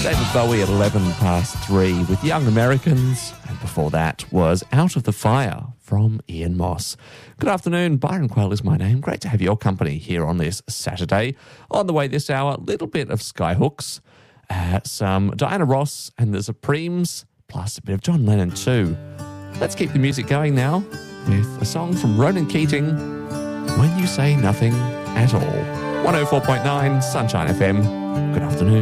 David Bowie at 3:11 with Young Americans, and before that was Out of the Fire from Ian Moss. Good afternoon, Byron Quayle is my name. Great to have your company here on this Saturday. On the way this hour, a little bit of Skyhooks, some Diana Ross and the Supremes, plus a bit of John Lennon too. Let's keep the music going now with a song from Ronan Keating, When You Say Nothing at All. 104.9 Sunshine FM. Good afternoon.